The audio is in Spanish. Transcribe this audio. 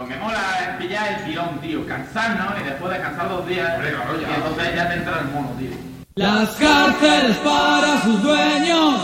Lo que mola es pillar el tirón, tío. Cansarnos y después descansar 2 días. Hombre, claro, ya. Y entonces ya te entra el mono, tío. Las cárceles para sus dueños